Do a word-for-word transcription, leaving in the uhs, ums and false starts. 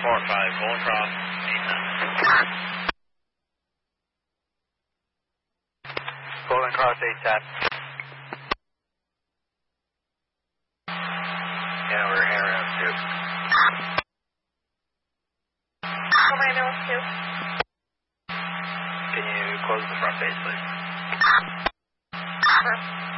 four five, Golden Cross, eight ten. Golden Cross, eight ten. Yeah, we're air two. Commander two. Can you close the front face, please? Sure.